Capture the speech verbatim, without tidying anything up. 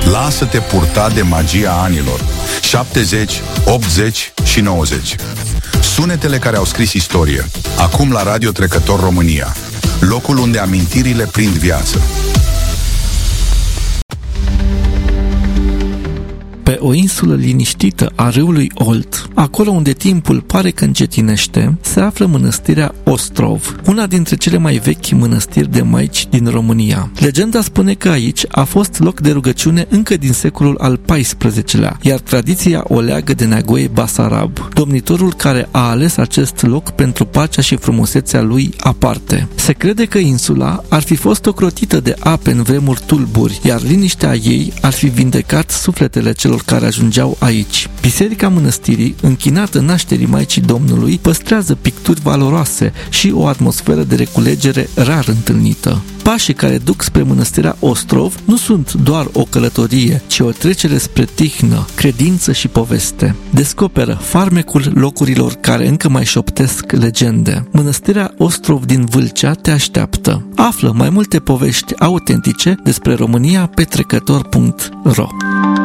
Lasă-te purta de magia anilor șaptezeci, optzeci și nouăzeci. Sunetele care au scris istorie. Acum la Radio Trecător România, locul unde amintirile prind viață. Pe o insulă liniștită a râului Olt, acolo unde timpul pare că încetinește, se află mănăstirea Ostrov, una dintre cele mai vechi mănăstiri de maici din România. Legenda spune că aici a fost loc de rugăciune încă din secolul al paisprezecelea, iar tradiția o leagă de Neagoe Basarab, domnitorul care a ales acest loc pentru pacea și frumusețea lui aparte. Se crede că insula ar fi fost ocrotită de ape în vremuri tulburi, iar liniștea ei ar fi vindecat sufletele celor care ajungeau aici. Biserica mănăstirii, închinată nașterii Maicii Domnului, păstrează picturi valoroase și o atmosferă de reculegere rar întâlnită. Pașii care duc spre mănăstirea Ostrov nu sunt doar o călătorie, ci o trecere spre tihnă, credință și poveste. Descoperă farmecul locurilor care încă mai șoptesc legende. Mănăstirea Ostrov din Vâlcea te așteaptă. Află mai multe povești autentice despre România pe trecător punct ro.